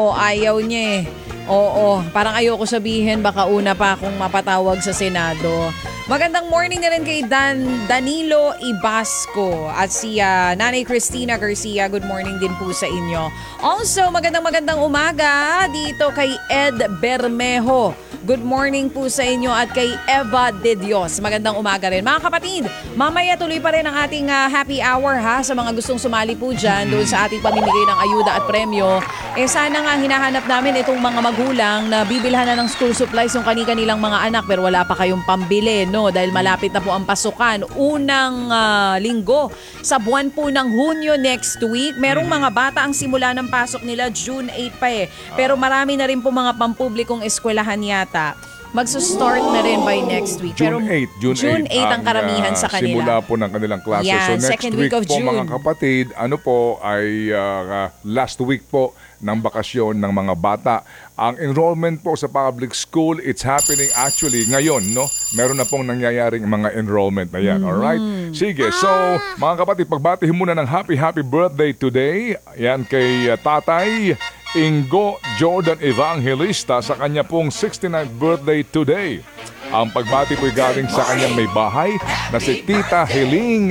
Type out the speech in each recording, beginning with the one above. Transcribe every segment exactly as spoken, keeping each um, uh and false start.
Oo, ayaw niya eh. Oo, parang ayoko sabihin, baka una pa akong mapatawag sa Senado. Magandang morning na rin kay Dan Danilo Ibasco at si uh, Nanay Cristina Garcia. Good morning din po sa inyo. Also, magandang magandang umaga dito kay Ed Bermejo. Good morning po sa inyo at kay Eva De Dios. Magandang umaga rin. Mga kapatid, mamaya tuloy pa rin ang ating uh, happy hour ha sa mga gustong sumali po dyan doon sa ating pamimigay ng ayuda at premyo. Eh sana nga hinahanap namin itong mga magulang na bibilhan na ng school supplies yung kani-kanilang mga anak pero wala pa kayong pambili, no? Dahil malapit na po ang pasukan. Unang uh, linggo sa buwan po ng Hunyo next week. Merong mga bata ang simula ng pasok nila June eighth pa eh. Pero marami na rin po mga pampublikong eskwelahan yata. Magso-start na rin by next week. Pero June eighth, June June eighth ang, ang karamihan uh, sa kanila. Simula po ng kanilang klase. Yan, so next second week, week of po June. mga kapatid, ano po ay uh, last week po ng bakasyon ng mga bata. Ang enrollment po sa public school, it's happening actually ngayon, no? Meron na pong nangyayaring mga enrollment na yan, mm-hmm. Alright? Sige, so mga kapatid, pagbatihin muna ng happy, happy birthday today. Yan kay uh, Tatay Ingo Jordan Evangelista sa kanya pong sixty-ninth birthday today. Ang pagbati po'y galing sa kanyang may bahay na si Tita Heling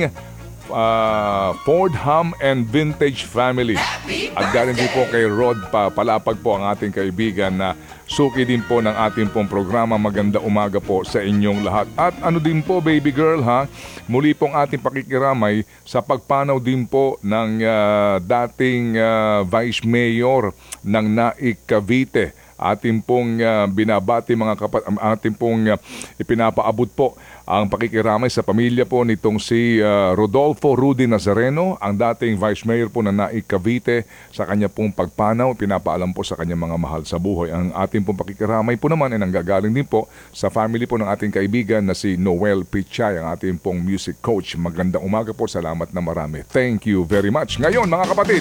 uh, Fordham and Vintage Family. At galing din po kay Rod pa, Palapag po ang ating kaibigan na suki din po ng ating pong programa. Maganda umaga po sa inyong lahat. At ano din po baby girl ha, muli pong ating pakikiramay sa pagpanaw din po ng uh, dating uh, Vice Mayor ng Naik Cavite. Ating pong uh, binabati mga kapat, ating pong uh, ipinapaabot po ang pakikiramay sa pamilya po nitong si uh, Rodolfo Rudy Nazareno, ang dating Vice Mayor po ng Naik Cavite, sa kanya pong pagpanaw. Pinapaalam po sa kanyang mga mahal sa buhay. Ang ating pong pakikiramay po naman ay nanggagaling din po sa family po ng ating kaibigan na si Noel Pichay, ang ating pong music coach. Magandang umaga po. Salamat na marami. Thank you very much. Ngayon mga kapatid,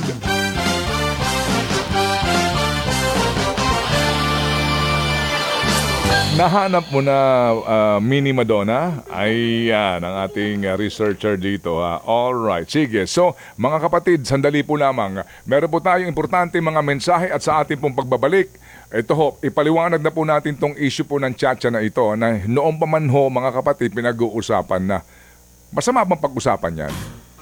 nahanap mo na uh, Mini Madonna? Ay yan, ang ating uh, researcher dito. Ha? Alright, sige. So, mga kapatid, sandali po lamang. Meron po tayong importante mga mensahe at sa ating pong pagbabalik, ito ho, ipaliwanag na po natin tong issue po ng Chacha na ito na noong pa man ho, mga kapatid, pinag-uusapan na. Masama bang pag-usapan yan?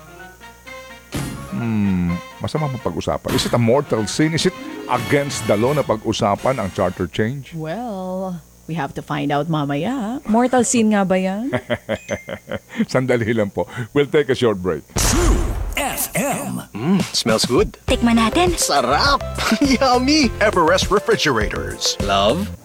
Hmm, masama bang pag-usapan? Is it a mortal sin? Is it against the law na pag-usapan ang charter change? Well, we have to find out mamaya. Mortal sin nga ba yan? Sandali lang po. We'll take a short break. True F M. Mmm, smells good. Tikman natin. Sarap! Yummy! Everest Refrigerators. Love,